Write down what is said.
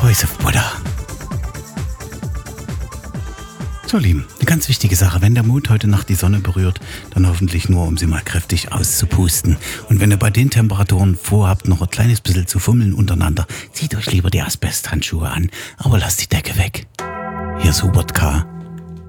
Voice of Buddha. So, Lieben, eine ganz wichtige Sache. Wenn der Mond heute Nacht die Sonne berührt, dann hoffentlich nur, um sie mal kräftig auszupusten. Und wenn ihr bei den Temperaturen vorhabt, noch ein kleines bisschen zu fummeln untereinander, zieht euch lieber die Asbesthandschuhe an, aber lasst die Decke weg. Hier ist Hubert K.